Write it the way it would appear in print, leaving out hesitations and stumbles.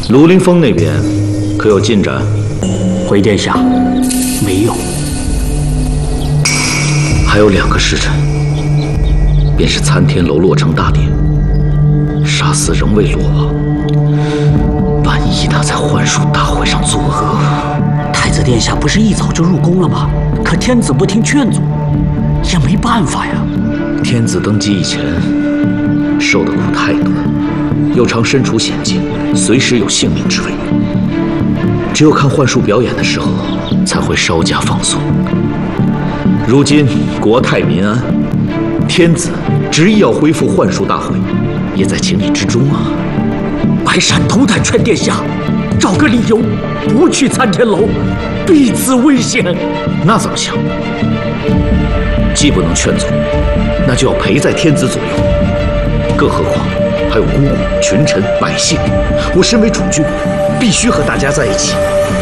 庐陵峰那边可有进展？ 回殿下，没有。 还有2个时辰，便是参天楼落成大典，杀死仍未落网。万一他在幻术大会上作恶， 太子殿下不是一早就入宫了吗？可天子不听劝阻，也没办法呀。 天子登基以前，受的苦太多，又常身处险境，随时有性命之危。只有看幻术表演的时候，才会稍加放松。如今国泰民安，天子执意要恢复幻术大会，也在情理之中啊。 白山头太劝殿下，找个理由不去参天楼，彼此危险。 那怎么行？既不能劝阻，那就要陪在天子左右。更何况还有姑姑、群臣、百姓，我身为主君，必须和大家在一起。